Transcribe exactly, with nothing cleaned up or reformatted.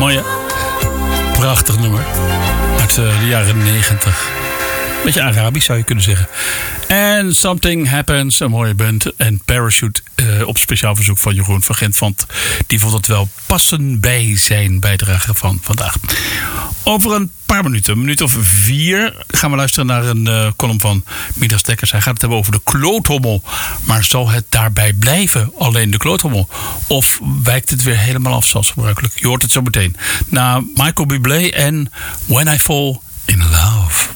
Mooie, prachtig nummer uit uh, de jaren negentig. Beetje Arabisch zou je kunnen zeggen. En Something Happens, een mooie band. En Parachute uh, op speciaal verzoek van Jeroen van Gent. Want die vond het wel passen bij zijn bijdrage van vandaag. Over een paar minuten, een minuut of vier, gaan we luisteren naar een uh, column van Midas Dekkers. Hij gaat het hebben over de kloothommel. Maar zal het daarbij blijven, alleen de kloothommel? Of wijkt het weer helemaal af zoals gebruikelijk? Je hoort het zo meteen. Na Michael Bublé en When I Fall in Love.